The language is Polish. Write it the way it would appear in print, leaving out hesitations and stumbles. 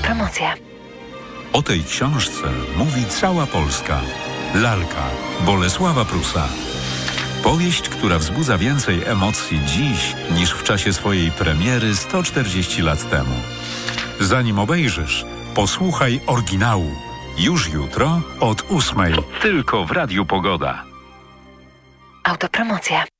Autopromocja. O tej książce mówi cała Polska. Lalka Bolesława Prusa. Powieść, która wzbudza więcej emocji dziś niż w czasie swojej premiery 140 lat temu. Zanim obejrzysz, posłuchaj oryginału. Już jutro od 8:00. Tylko w Radiu Pogoda. Autopromocja.